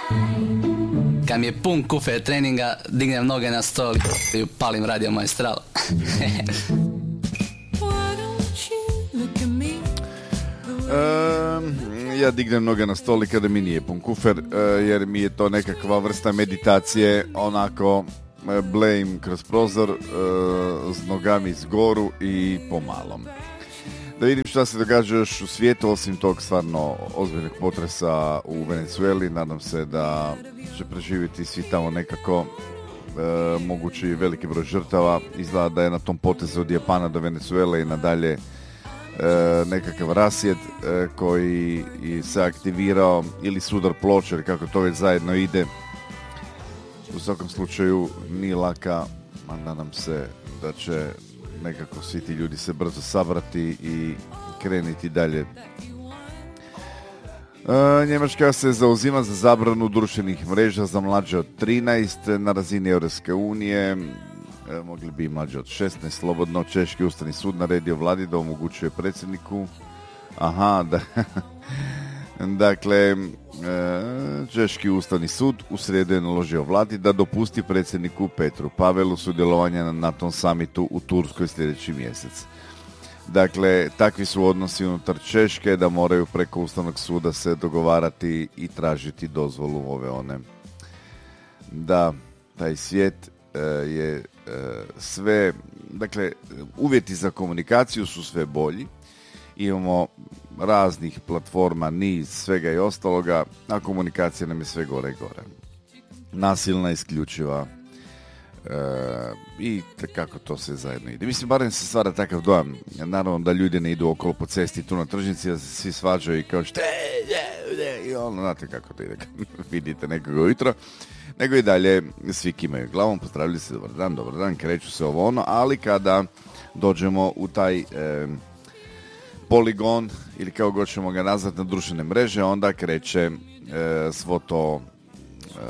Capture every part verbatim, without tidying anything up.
Kad mi je pun kufer treninga, dignem noge na stol i palim Radio Maestral. Um, ja dignem noge na stol i kada mi nije pun kufer, uh, jer mi je to nekakva vrsta meditacije, onako blejim kroz prozor, uh, s nogami zgoru i pomalom. Da vidim šta se događa još u svijetu, osim tog stvarno ozbiljnog potresa u Venezueli. Nadam se da će preživjeti svi tamo nekako, e, mogući veliki broj žrtava. Izgleda da je na tom potezu od Japana do Venezuele i nadalje e, nekakav rasjed e, koji se aktivirao, ili sudar ploče, jer kako to već zajedno ide. U svakom slučaju nije laka, a nadam se da će nekako svi ti ljudi se brzo sabrati i krenuti dalje. E, Njemačka se zauzima za zabranu društvenih mreža za mlađe od trinaest na razini Europske unije. E, mogli bi mlađe od šesnaest slobodno. Češki ustavni sud naredio vladi da omogućuje predsjedniku. Aha, da. Dakle, Češki ustavni sud u srijedu je naložio vladi da dopusti predsjedniku Petru Pavelu sudjelovanje na tom samitu u Turskoj sljedeći mjesec. Dakle, takvi su odnosi unutar Češke da moraju preko Ustavnog suda se dogovarati i tražiti dozvolu ove one. Da, taj svijet e, je e, sve, dakle, uvjeti za komunikaciju su sve bolji. Imamo raznih platforma, niz, svega i ostaloga, a komunikacija nam je sve gore i gore. Nasilna, isključiva e, i kako to sve zajedno ide. Mislim, barem se stvara takav dojam. Naravno da ljudi ne idu okolo po cesti tu na tržnici, da se svi svađaju i kao šte, i ono, znate kako to ide, vidite nekoga ujutro. Nego i dalje svi kimaju glavom, pozdravljaju se, dobar dan, dobar dan, kreću se ovo ono, ali kada dođemo u taj e, poligon, ili kao god ćemo ga nazvati, na društvene mreže, onda kreće e, svo to e,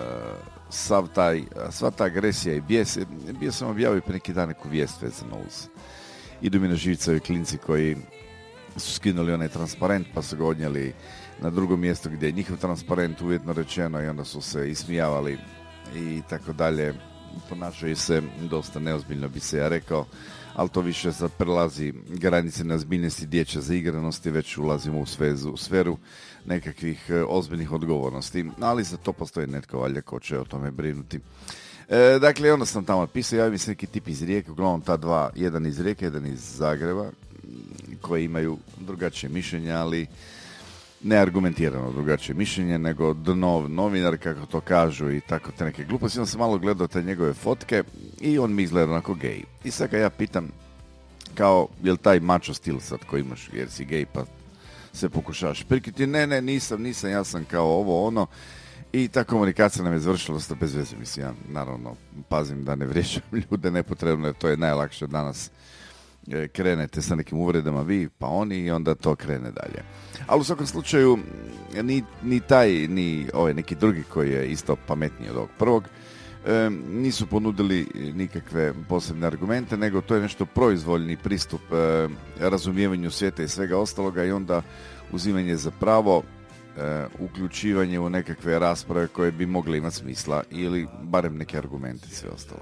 sav taj, sva ta agresija i bijes. Bio sam objavio pre neki dan neku vijest vezano uz. Idu mi na živce ovi klinci koji su skinuli onaj transparent pa su ga odnijeli na drugo mjesto gdje je njihov transparent, uvjetno rečeno, i onda su se ismijavali i tako dalje. Ponašaju se dosta neozbiljno, bi se ja rekao, ali to više sad prelazi granice neozbiljnosti dječje zaigranosti, već ulazimo u, svezu, u sferu nekakvih e, ozbiljnih odgovornosti, ali za to postoji netko valjda ko će o tome brinuti. E, dakle, onda sam tamo pisao, javim se neki tip iz Rijeke, uglavnom ta dva, jedan iz Rijeke, jedan iz Zagreba, koji imaju drugačije mišljenje, ali neargumentirano drugačije mišljenje, nego dno, novinar, kako to kažu, i tako te neke gluposti. Onda sam malo gledao te njegove fotke i on mi izgleda onako gej. I sad ga ja pitam, kao, je li taj macho stil sad koji imaš, jer si gej pa se pokušavaš prikriti? Ne, ne, nisam, nisam, ja sam kao ovo, ono. I ta komunikacija nam je završila sto bez veze. Mislim, ja naravno pazim da ne vrijeđam ljude nepotrebno, jer to je najlakše danas. Krenete sa nekim uvredama vi, pa oni, i onda to krene dalje. Ali u svakom slučaju, ni, ni taj, ni ovaj neki drugi koji je isto pametniji od ovog prvog, e, nisu ponudili nikakve posebne argumente, nego to je nešto proizvoljni pristup e, razumijevanju svijeta i svega ostaloga, i onda uzimanje za pravo, e, uključivanje u nekakve rasprave koje bi mogle imati smisla, ili barem neke argumente i sve ostalo.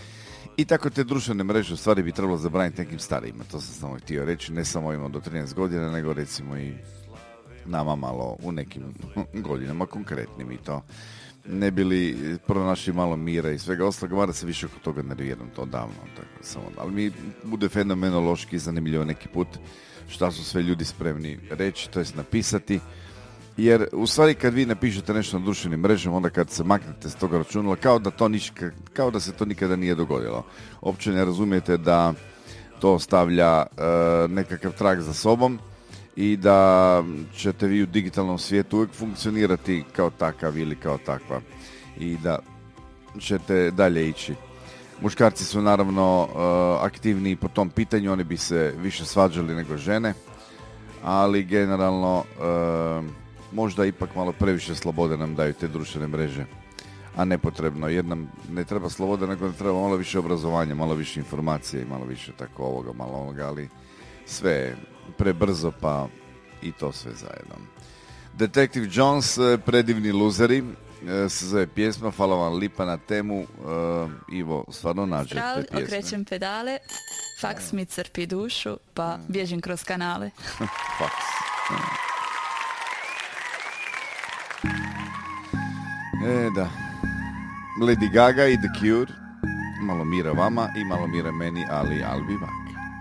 I tako te društvene mreže u stvari bi trebalo zabraniti nekim starijima, to sam samo htio reći, ne samo ovima do trinaest godina, nego recimo i nama malo u nekim godinama konkretnim, i to ne bili pronašli malo mira i svega ostaloga, mada se više oko toga nerviram, to davno, tako, samo, ali mi bude fenomenološki zanimljivo neki put šta su sve ljudi spremni reći, to jest napisati. Jer u stvari kad vi napišete nešto na društvenim mrežama, onda kad se maknete s toga računala, kao da, to niš, kao da se to nikada nije dogodilo. Uopće ne razumijete da to ostavlja e, nekakav trag za sobom i da ćete vi u digitalnom svijetu uvijek funkcionirati kao takav ili kao takva i da ćete dalje ići. Muškarci su naravno e, aktivniji po tom pitanju, oni bi se više svađali nego žene, ali generalno e, možda ipak malo previše slobode nam daju te društvene mreže, a nepotrebno, jer nam ne treba slobode, nego ne treba malo više obrazovanja, malo više informacije i malo više tako ovoga, malo ovoga, ali sve je prebrzo, pa i to sve zajedno. Detective Jones, predivni luzeri, se zove pjesma, hvala vam lipa na temu. Uh, Ivo, stvarno nađe te pjesme. Okrećem pedale, faks mi crpi dušu, pa bježim kroz kanale. Faks. E, da. Lady Gaga i The Cure, malo mira vama i malo mira meni, ali I'll be back.